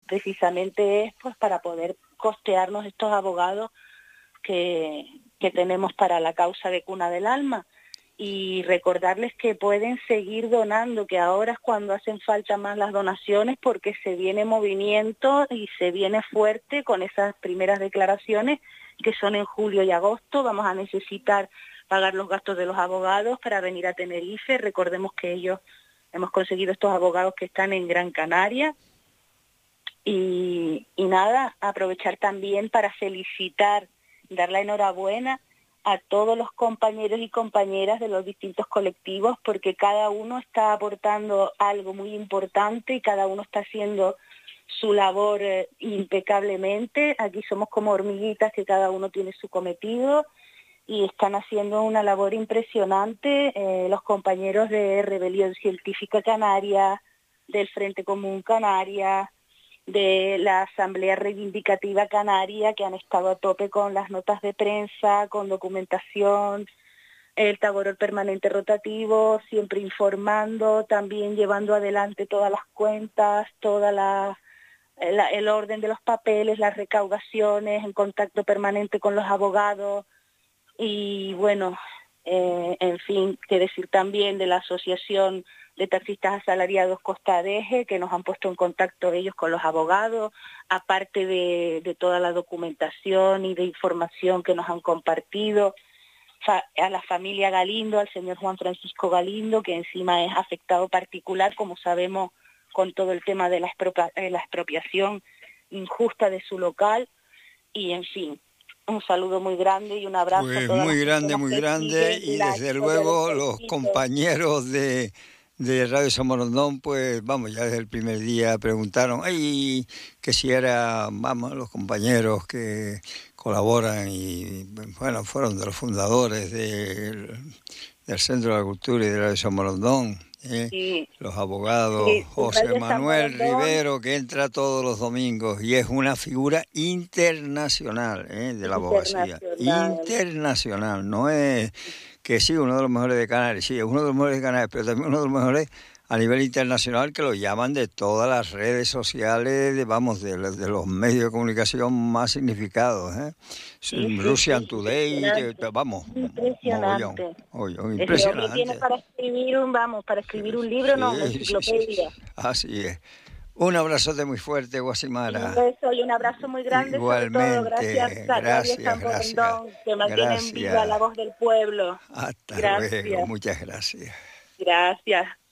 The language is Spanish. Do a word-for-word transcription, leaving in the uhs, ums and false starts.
precisamente es pues para poder costearnos estos abogados que, que tenemos para la causa de Cuna del Alma. Y recordarles que pueden seguir donando, que ahora es cuando hacen falta más las donaciones, porque se viene movimiento y se viene fuerte con esas primeras declaraciones que son en julio y agosto. Vamos a necesitar pagar los gastos de los abogados para venir a Tenerife. Recordemos que ellos hemos conseguido estos abogados que están en Gran Canaria. Y, y nada, aprovechar también para felicitar, dar la enhorabuena a todos los compañeros y compañeras de los distintos colectivos, porque cada uno está aportando algo muy importante y cada uno está haciendo su labor eh, impecablemente. Aquí somos como hormiguitas que cada uno tiene su cometido y están haciendo una labor impresionante. Eh, los compañeros de Rebelión Científica Canaria, del Frente Común Canaria, de la Asamblea Reivindicativa Canaria, que han estado a tope con las notas de prensa, con documentación, el Taborol Permanente Rotativo, siempre informando, también llevando adelante todas las cuentas, toda la, la, el orden de los papeles, las recaudaciones, en contacto permanente con los abogados. Y bueno, eh, en fin, qué decir también de la Asociación de Taxistas Asalariados Costa de Eje, que nos han puesto en contacto ellos con los abogados, aparte de, de toda la documentación y de información que nos han compartido. Fa, a la familia Galindo, al señor Juan Francisco Galindo, que encima es afectado particular, como sabemos, con todo el tema de la, expropia, de la expropiación injusta de su local. Y en fin, un saludo muy grande y un abrazo. Pues a todas muy grande, muy grande, y desde luego los compañeros de... de Radio Somorrondón, pues vamos, ya desde el primer día preguntaron, ay, que si era, vamos, los compañeros que colaboran y, bueno, fueron de los fundadores del, del Centro de la Cultura y de Radio Somorrondón, ¿eh? Sí. Los abogados, sí, José Manuel Rivero, que entra todos los domingos y es una figura internacional, ¿eh? De la abogacía. Internacional, no es... que sí, uno de los mejores de Canarias, sí, es uno de los mejores de Canarias, pero también uno de los mejores a nivel internacional, que lo llaman de todas las redes sociales, de, vamos, de, de los medios de comunicación más significados, ¿eh? Sí, Russian sí, Today, de, de, vamos, impresionante. Mogollón, mogollón, impresionante. Ese tiene para escribir un, vamos, para escribir un libro, sí, no, una enciclopedia. Sí, sí, sí. Así es. Un abrazote muy fuerte, Guasimara. Un beso y un abrazo muy grande. Igualmente, sobre todo, gracias a gracias, Radio gracias, Somorrondón, que mantienen gracias. viva la voz del pueblo. Hasta gracias. luego, muchas gracias. Gracias.